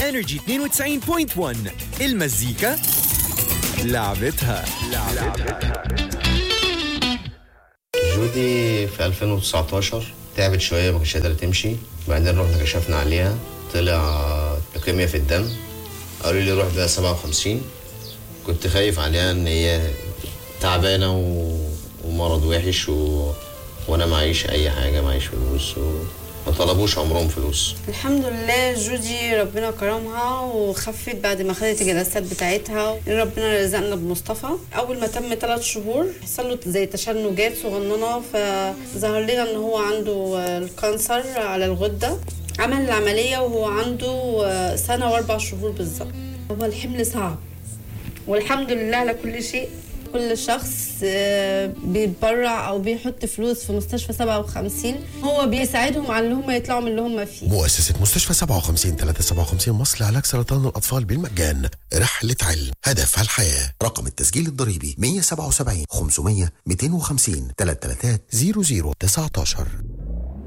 انرجي 92.1 المزيكا لعبتها. جودي في 2019 تعبت شوية، ما كانتش قادرة تمشي. بعدين رحنا كشفنا عليها، طلع لوكيميا في الدم. قالوا لي روح بقى 57. كنت خايف عليها ان هي تعبانة ومرض وحش وانا معيش اي حاجة، معيش فلوس ما طلبوش عمرهم فلوس. الحمد لله جودي ربنا كرمها وخفت بعد ما خدت الجلسات بتاعتها. ربنا رزقنا بمصطفى. اول ما تم 3 شهور حصل له زي تشنجات صغننه، فظهر لنا ان هو عنده الكانسر على الغده. عمل العمليه وهو عنده 1 سنة و4 شهور بالظبط. هو الحمل صعب والحمد لله على كل شيء. كل شخص بيتبرع او بيحط فلوس في مستشفى 57 هو بيساعدهم على ان هم يطلعوا من اللي هم فيه. مؤسسة مستشفى 357 مصر لعلاج سرطان الأطفال بالمجان. رحلة علم هدفها الحياة. رقم التسجيل الضريبي 177 500 250 333 0019.